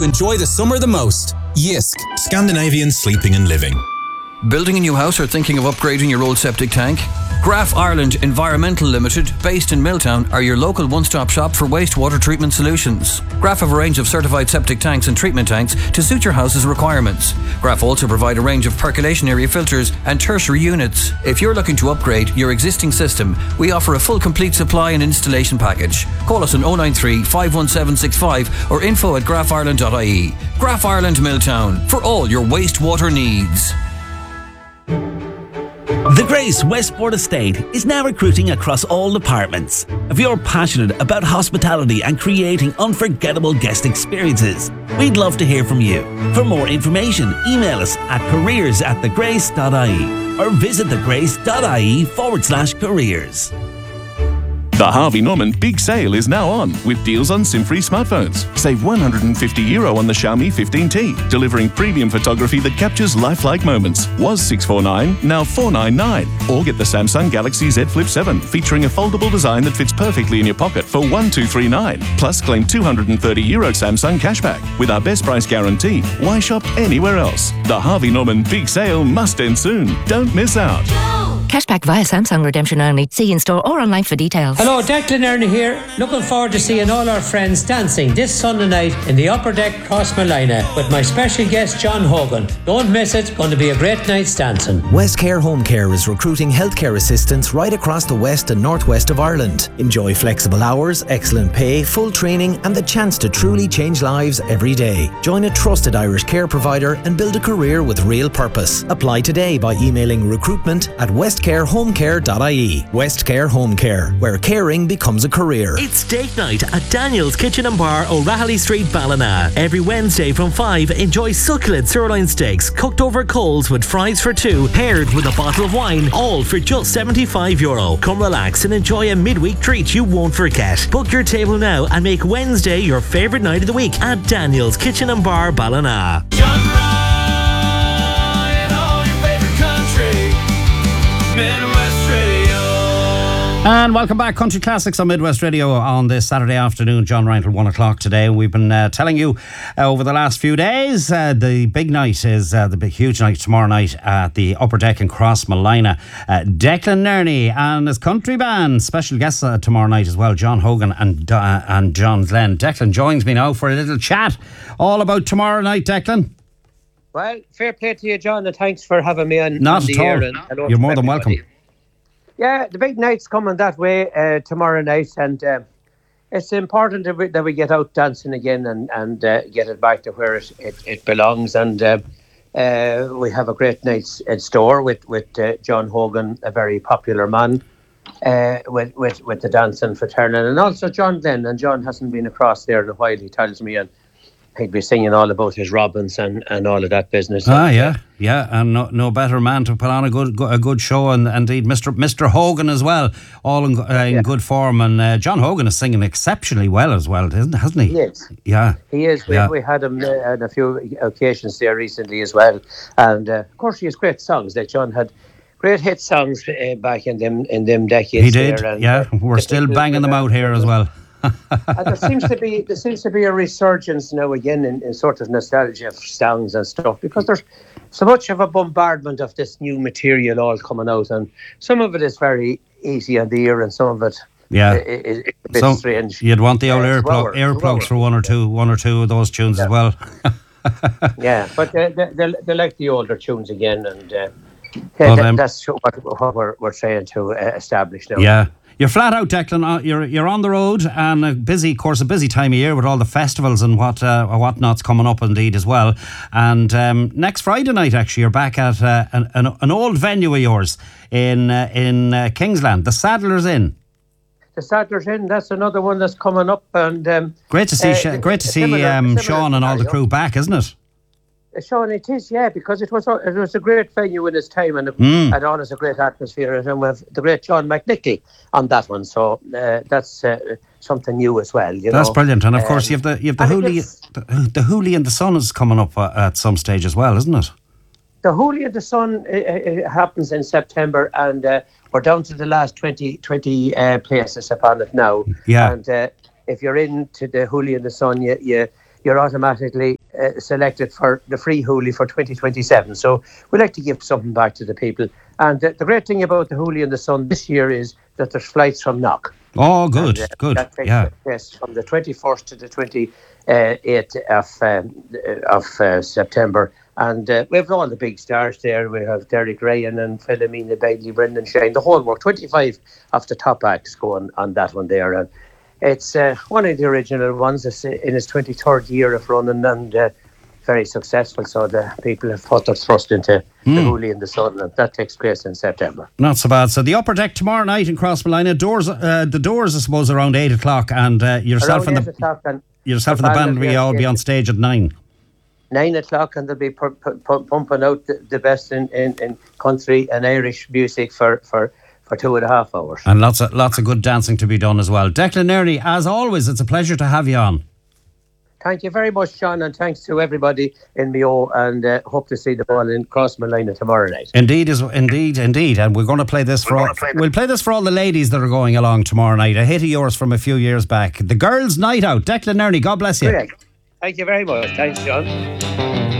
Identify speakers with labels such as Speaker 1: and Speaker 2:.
Speaker 1: enjoy the summer the most. Jysk.
Speaker 2: Scandinavian Sleeping and Living.
Speaker 3: Building a new house or thinking of upgrading your old septic tank? Graf Ireland Environmental Limited, based in Milltown, are your local one-stop shop for wastewater treatment solutions. Graf have a range of certified septic tanks and treatment tanks to suit your house's requirements. Graf also provide a range of percolation area filters and tertiary units. If you're looking to upgrade your existing system, we offer a full complete supply and installation package. Call us on 093 51765 or info@grafireland.ie. Graf Ireland Milltown, for all your wastewater needs.
Speaker 4: The Grace Westport Estate is now recruiting across all departments. If you're passionate about hospitality and creating unforgettable guest experiences, we'd love to hear from you. For more information, email us at careers@thegrace.ie or visit thegrace.ie/careers.
Speaker 5: The Harvey Norman Big Sale is now on, with deals on SIM-free smartphones. Save €150 on the Xiaomi 15T, delivering premium photography that captures lifelike moments. Was $649, now $499. Or get the Samsung Galaxy Z Flip 7, featuring a foldable design that fits perfectly in your pocket for $1,239. Plus, claim €230 Samsung cashback. With our best price guarantee, why shop anywhere else? The Harvey Norman Big Sale must end soon. Don't miss out.
Speaker 6: Cashback via Samsung redemption only. See in store or online for details.
Speaker 7: Hello, Declan Ernie here. Looking forward to seeing all our friends dancing this Sunday night in the Upper Deck Crossmolina with my special guest John Hogan. Don't miss it. Going to be a great night's dancing.
Speaker 8: Westcare Home Care is recruiting healthcare assistants right across the west and northwest of Ireland. Enjoy flexible hours, excellent pay, full training and the chance to truly change lives every day. Join a trusted Irish care provider and build a career with real purpose. Apply today by emailing recruitment@westcarehomecare.ie. Westcare Home Care, where caring becomes a career.
Speaker 4: It's date night at Daniel's Kitchen and Bar, O'Rahilly Street, Ballina. Every Wednesday from 5, enjoy succulent sirloin steaks cooked over coals with fries for two, paired with a bottle of wine, all for just €75. Come relax and enjoy a midweek treat you won't forget. Book your table now and make Wednesday your favourite night of the week at Daniel's Kitchen and Bar, Ballina.
Speaker 9: And welcome back, Country Classics on Midwest Radio on this Saturday afternoon. John Ryan till 1 o'clock today. We've been telling you over the last few days, the big night is the big huge night tomorrow night at the Upper Deck in Crossmolina. Declan Nerney and his country band, special guests tomorrow night as well, John Hogan and John Glenn. Declan joins me now for a little chat all about tomorrow night, Declan.
Speaker 7: Well, fair play to you, John, and thanks for having me on.
Speaker 9: Not
Speaker 7: on
Speaker 9: at
Speaker 7: the
Speaker 9: all.
Speaker 7: air and
Speaker 9: You're more than welcome.
Speaker 7: Yeah, the big night's coming that way tomorrow night, and it's important that we get out dancing again and get it back to where it belongs. And we have a great night in store with John Hogan, a very popular man, with the dancing fraternity, and also John Glenn. And John hasn't been across there in a while, he tells me, and he'd be singing all about his robins and all of that business.
Speaker 9: Yeah, and no better man to put on a good show, and indeed Mr. Hogan as well, all in good form. And John Hogan is singing exceptionally well as well, hasn't he?
Speaker 7: He is.
Speaker 9: Yeah,
Speaker 7: he is. We had him on a few occasions there recently as well, and of course he has great songs. Like John had great hit songs back in them decades.
Speaker 9: He did.
Speaker 7: There, and
Speaker 9: we're still banging them out here as well.
Speaker 7: There seems to be a resurgence now again in sort of nostalgia of songs and stuff, because there's so much of a bombardment of this new material all coming out, and some of it is very easy on the ear, and some of it is a bit strange.
Speaker 9: You'd want the old earplugs for one or two of those tunes as well.
Speaker 7: Yeah, but they like the older tunes again, and that's what we're trying to establish now.
Speaker 9: Yeah. You're flat out, Declan. You're on the road, and a busy time of year with all the festivals and whatnot's coming up indeed as well. And next Friday night, actually, you're back at an old venue of yours in Kingsland, the Saddler's Inn.
Speaker 7: The Saddler's Inn. That's another one that's coming up, and
Speaker 9: great to see Sean and all the crew back, isn't it?
Speaker 7: Sean, it is, because it was a great venue in its time, and it always a great atmosphere, and with the great John McNickley on that one, so that's something new as well.
Speaker 9: That's brilliant, and of course you have the Hoolie and the Sun is coming up at some stage as well, isn't it?
Speaker 7: The Hoolie and the Sun it happens in September, and we're down to the last 20 places upon it now.
Speaker 9: Yeah.
Speaker 7: And if you're into the Hoolie and the Sun, you're automatically selected for the free hoolie for 2027. So we like to give something back to the people. And the great thing about the hoolie in the sun this year is that there's flights from Knock.
Speaker 9: Oh, good, good.
Speaker 7: That takes
Speaker 9: Yeah.
Speaker 7: place from the 21st to the 28th of September. And we have all the big stars there. We have Derek Ryan and Philomena Bailey, Brendan Shane, the whole work. 25 of the top acts going on that one there. And it's one of the original ones. It's in its 23rd year of running and very successful. So the people have put their thrust into the hoolie in the sun, and that takes place in September.
Speaker 9: Not so bad. So the upper deck tomorrow night in Crossmolina. The doors, I suppose, around 8 o'clock, and yourself
Speaker 7: Around
Speaker 9: and
Speaker 7: 8 o'clock and
Speaker 9: yourself and the band will all be on stage at 9.
Speaker 7: 9 o'clock, and they'll be pumping out the best in country and Irish music for 2.5 hours.
Speaker 9: And lots of good dancing to be done as well. Declan Nerney, as always, it's a pleasure to have you on.
Speaker 7: Thank you very much, Sean, and thanks to everybody in Mayo, and hope to see the ball in Crossmolina tomorrow night.
Speaker 9: Indeed, and we're going to play this we'll play this for all the ladies that are going along tomorrow night. A hit of yours from a few years back. The Girls' Night Out. Declan Nerney, God bless you.
Speaker 7: Correct. Thank you very much. Thanks, John.